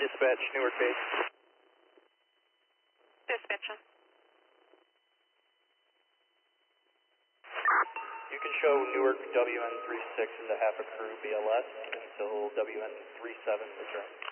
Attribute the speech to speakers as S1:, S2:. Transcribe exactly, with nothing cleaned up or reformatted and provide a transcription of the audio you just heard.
S1: Dispatch, Newark base.
S2: Dispatch.
S1: You can show Newark W N three six as a half a crew B L S until W N three seven returns.